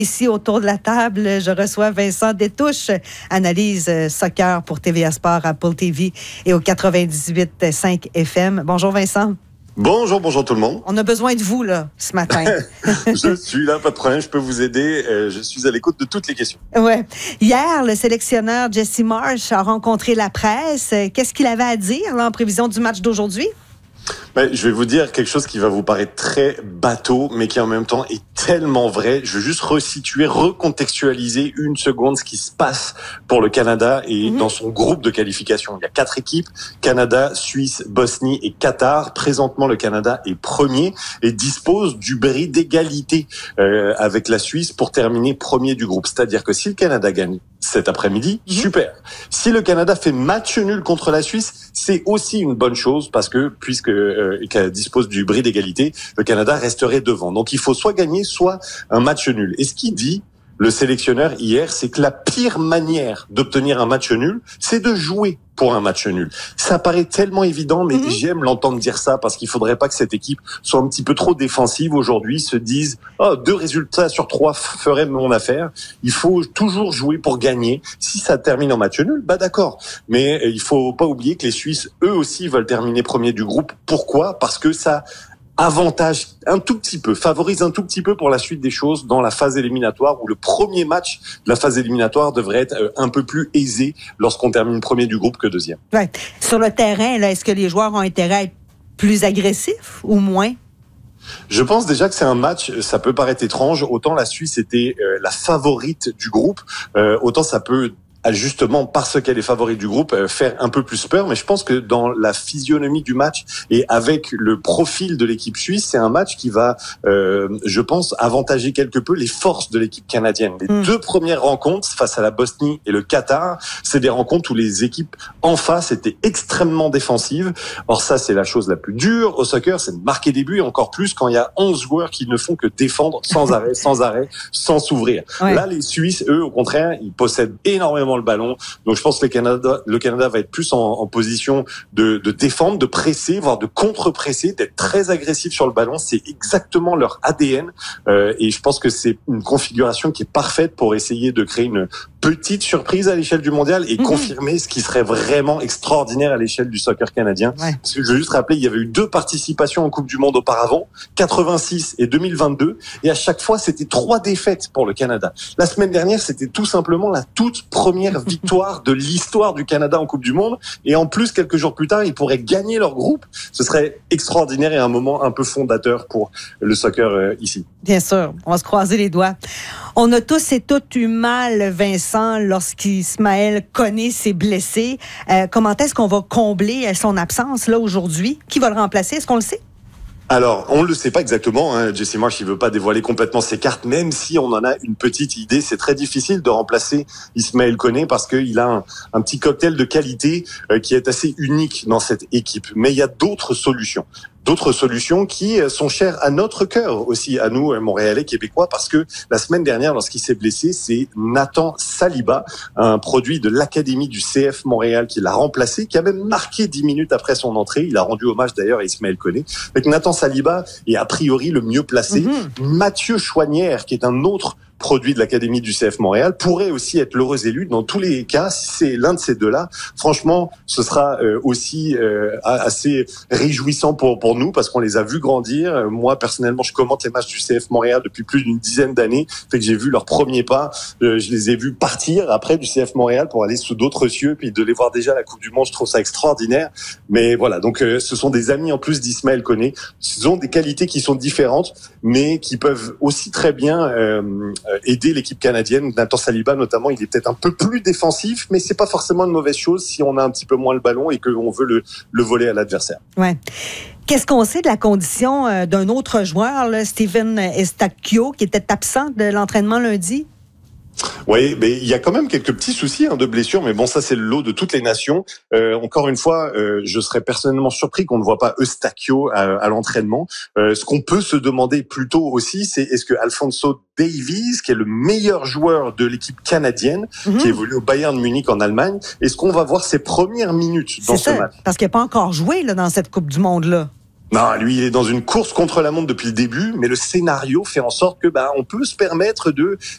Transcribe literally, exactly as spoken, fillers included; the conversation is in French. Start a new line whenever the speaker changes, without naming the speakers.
Ici, autour de la table, je reçois Vincent Détouche, analyse soccer pour T V A Sport, Apple T V et au quatre-vingt-dix-huit virgule cinq F M. Bonjour Vincent.
Bonjour, bonjour tout le monde.
On a besoin de vous, là, ce matin.
Je suis là, pas de problème, je peux vous aider. Euh, je suis à l'écoute de toutes les questions.
Ouais. Hier, le sélectionneur Jesse Marsch a rencontré la presse. Qu'est-ce qu'il avait à dire là, en prévision du match d'aujourd'hui?
Ben, je vais vous dire quelque chose qui va vous paraître très bateau, mais qui en même temps est tellement vrai. Je veux juste resituer, recontextualiser une seconde ce qui se passe pour le Canada et mmh. dans son groupe de qualification. Il y a quatre équipes, Canada, Suisse, Bosnie et Qatar. Présentement, le Canada est premier et dispose du bris d'égalité euh, avec la Suisse pour terminer premier du groupe. C'est-à-dire que si le Canada gagne cet après-midi, mmh. super. Si le Canada fait match nul contre la Suisse, c'est aussi une bonne chose parce que puisque euh, qu'elle dispose du bris d'égalité, le Canada resterait devant. Donc il faut soit gagner, soit un match nul. Et ce qu'il dit, le sélectionneur hier, c'est que la pire manière d'obtenir un match nul, c'est de jouer pour un match nul. Ça paraît tellement évident, mais mmh. j'aime l'entendre dire ça parce qu'il faudrait pas que cette équipe soit un petit peu trop défensive aujourd'hui, se dise oh, deux résultats sur trois feraient mon affaire. Il faut toujours jouer pour gagner. Si ça termine en match nul, bah d'accord. Mais il faut pas oublier que les Suisses, eux aussi, veulent terminer premier du groupe. Pourquoi ? Parce que ça avantage un tout petit peu, favorise un tout petit peu pour la suite des choses dans la phase éliminatoire où le premier match de la phase éliminatoire devrait être un peu plus aisé lorsqu'on termine premier du groupe que deuxième.
Ouais. Sur le terrain, là, est-ce que les joueurs ont intérêt à être plus agressifs ou moins?
Je pense déjà que c'est un match, ça peut paraître étrange, autant la Suisse était euh, la favorite du groupe, euh, autant ça peut justement parce qu'elle est favorite du groupe, euh, faire un peu plus peur. Mais je pense que dans la physionomie du match et avec le profil de l'équipe suisse, c'est un match qui va, euh, je pense, avantager quelque peu les forces de l'équipe canadienne. Les mmh. deux premières rencontres face à la Bosnie et le Qatar, c'est des rencontres où les équipes en face étaient extrêmement défensives. Or ça, c'est la chose la plus dure au soccer, c'est de marquer des buts, et encore plus quand il y a onze joueurs qui ne font que défendre sans arrêt, sans arrêt, sans s'ouvrir. Ouais. Là, les Suisses, eux, au contraire, ils possèdent énormément le ballon. Donc je pense que le Canada, le Canada va être plus en, en position de, de défendre, de presser, voire de contre-presser, d'être très agressif sur le ballon. C'est exactement leur A D N. Euh, et je pense que c'est une configuration qui est parfaite pour essayer de créer une petite surprise à l'échelle du mondial et mmh. confirmer ce qui serait vraiment extraordinaire à l'échelle du soccer canadien. Ouais. Parce que je veux juste rappeler, il y avait eu deux participations en Coupe du Monde auparavant, quatre-vingt-six et deux mille vingt-deux, et à chaque fois, c'était trois défaites pour le Canada. La semaine dernière, c'était tout simplement la toute première victoire de l'histoire du Canada en Coupe du Monde, et en plus, quelques jours plus tard, ils pourraient gagner leur groupe. Ce serait extraordinaire et un moment un peu fondateur pour le soccer euh, ici.
Bien sûr, on va se croiser les doigts. On a tous et toutes eu mal, Vincent, lorsqu'Ismaël Koné s'est blessé. Euh, comment est-ce qu'on va combler son absence là aujourd'hui? Qui va le remplacer? Est-ce qu'on le sait?
Alors, on ne le sait pas exactement. Hein. Jesse Marsch, il veut pas dévoiler complètement ses cartes, même si on en a une petite idée. C'est très difficile de remplacer Ismaël Koné parce qu'il a un, un petit cocktail de qualité euh, qui est assez unique dans cette équipe. Mais il y a d'autres solutions. D'autres solutions qui sont chères à notre cœur aussi, à nous, Montréalais, Québécois, parce que la semaine dernière, lorsqu'il s'est blessé, c'est Nathan Saliba, un produit de l'Académie du C F Montréal qui l'a remplacé, qui a même marqué dix minutes après son entrée. Il a rendu hommage d'ailleurs à Ismaël Koné. Donc Nathan Saliba est a priori le mieux placé. Mm-hmm. Mathieu Chouanière, qui est un autre produit de l'Académie du C F Montréal, pourrait aussi être l'heureux élu. Dans tous les cas, si c'est l'un de ces deux-là, franchement, ce sera euh, aussi euh, assez réjouissant pour pour nous parce qu'on les a vus grandir. Euh, moi, personnellement, je commente les matchs du C F Montréal depuis plus d'une dizaine d'années. Fait que j'ai vu leurs premiers pas. Euh, je les ai vus partir après du C F Montréal pour aller sous d'autres cieux, puis de les voir déjà à la Coupe du Monde. Je trouve ça extraordinaire. Mais voilà, donc euh, ce sont des amis en plus d'Ismaël Koné. Ils ont des qualités qui sont différentes, mais qui peuvent aussi très bien euh, aider l'équipe canadienne. Nathan Saliba notamment, il est peut-être un peu plus défensif, mais c'est pas forcément une mauvaise chose si on a un petit peu moins le ballon et qu'on veut le, le voler à l'adversaire.
Ouais. Qu'est-ce qu'on sait de la condition euh, d'un autre joueur, là, Steven Eustáquio, qui était absent de l'entraînement lundi?
Oui, mais il y a quand même quelques petits soucis hein, de blessures, mais bon, ça c'est le lot de toutes les nations. Euh, encore une fois, euh, je serais personnellement surpris qu'on ne voit pas Eustáquio à, à l'entraînement. Euh, ce qu'on peut se demander plutôt aussi, c'est est-ce que Alphonso Davies, qui est le meilleur joueur de l'équipe canadienne, mm-hmm. qui évolue au Bayern Munich en Allemagne, est-ce qu'on va voir ses premières minutes dans
c'est
ce
ça,
match?
Parce qu'il n'a pas encore joué là, dans cette Coupe du Monde-là.
Non, lui, il est dans une course contre la montre depuis le début, mais le scénario fait en sorte que bah on peut se permettre de